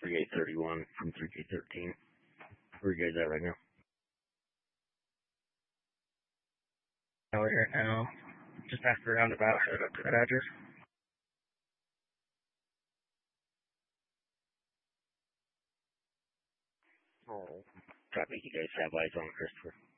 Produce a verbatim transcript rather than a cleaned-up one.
three eight thirty-one from three K thirteen. Where are you guys at right now? Oh, we're here now. Just after roundabout, head up to that address. Oh. Copy, you guys have eyes on Christopher.